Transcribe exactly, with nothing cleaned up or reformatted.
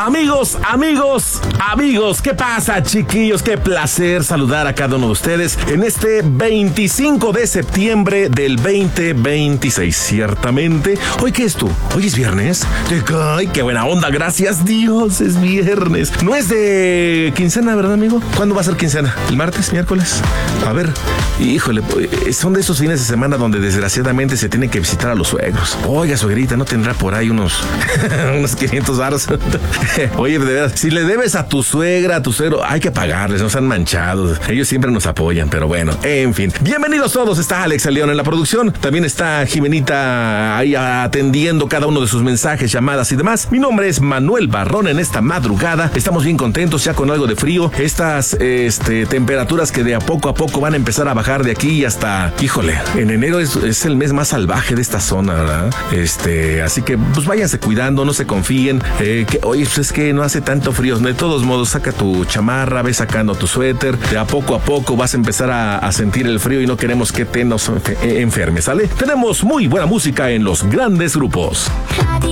Amigos, amigos, amigos, ¿qué pasa, chiquillos? Qué placer saludar a cada uno de ustedes en este veinticinco de septiembre del veinte veintiséis. Ciertamente, ¿hoy qué es tú? ¿Hoy es viernes? ¡Ay, qué buena onda! Gracias Dios, es viernes. No es de quincena, ¿verdad, amigo? ¿Cuándo va a ser quincena? ¿El martes, miércoles? A ver, híjole, son de esos fines de semana donde desgraciadamente se tiene que visitar a los suegros. Oiga, suegrita, ¿no tendrá por ahí unos, unos quinientos varos? Oye, de verdad, si le debes a tu suegra, a tu suegro, hay que pagarles, no sean manchados. Ellos siempre nos apoyan, pero bueno, en fin. Bienvenidos todos, está Alex León en la producción. También está Jimenita ahí atendiendo cada uno de sus mensajes, llamadas y demás. Mi nombre es Manuel Barrón. En esta madrugada estamos bien contentos, ya con algo de frío. Estas este, temperaturas que de a poco a poco van a empezar a bajar de aquí hasta, híjole, en enero es, es el mes más salvaje de esta zona, ¿verdad? Este, así que pues váyanse cuidando, no se confíen. Eh, que, oye, pues es que no hace tanto frío. De todos modos, saca tu chamarra, ve sacando tu suéter. De a poco a poco vas a empezar a, a sentir el frío y no queremos que te nos enfermes, ¿sale? Tenemos muy buena música en los grandes grupos.